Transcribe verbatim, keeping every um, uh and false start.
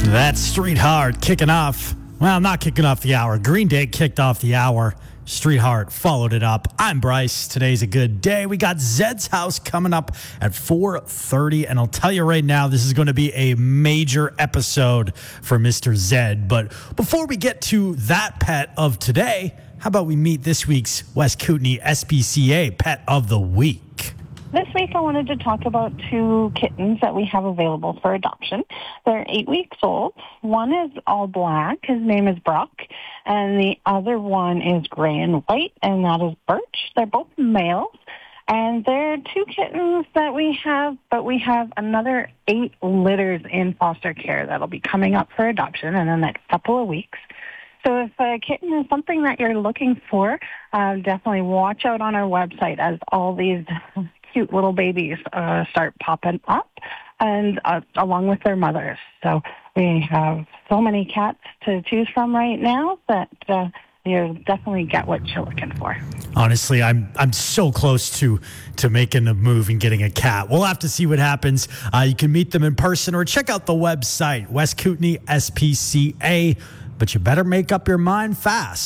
That's Street Heart kicking off. Well, not kicking off the hour. Green Day kicked off the hour. Street Heart followed it up. I'm Bryce. Today's a good day. We got Zed's house coming up at four thirty, and I'll tell you right now, this is going to be a major episode for Mister Zed. But before we get to that pet of today, how about we meet this week's West Kootenay S P C A Pet of the Week? This week I wanted to talk about two kittens that we have available for adoption. They're eight weeks old. One is all black. His name is Brock. And the other one is gray and white, and that is Birch. They're both males. And they're two kittens that we have, but we have another eight litters in foster care that'll be coming up for adoption in the next couple of weeks. So if a kitten is something that you're looking for, uh, definitely watch out on our website as all these cute little babies uh, start popping up, and uh, along with their mothers. So we have so many cats to choose from right now that uh, you definitely get what you're looking for. Honestly, I'm I'm so close to to making a move and getting a cat. We'll have to see what happens. Uh, you can meet them in person or check out the website, West Kootenay S P C A. But you better make up your mind fast.